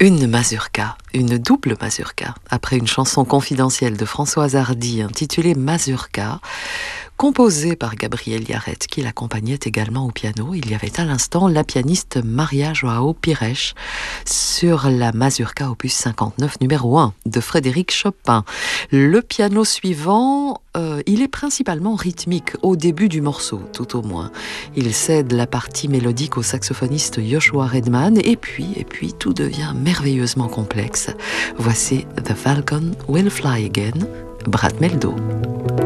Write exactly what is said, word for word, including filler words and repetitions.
Une mazurka, une double mazurka, après une chanson confidentielle de Françoise Hardy intitulée Mazurka, composée par Gabriel Yaret, qui l'accompagnait également au piano. Il y avait à l'instant la pianiste Maria Joao Pires sur la mazurka opus cinquante-neuf numéro un de Frédéric Chopin. Le piano suivant, euh, il est principalement rythmique au début du morceau, tout au moins. Il cède la partie mélodique au saxophoniste Joshua Redman et puis, et puis tout devient merveilleusement complexe. Voici The Falcon Will Fly Again, Brad Mehldau.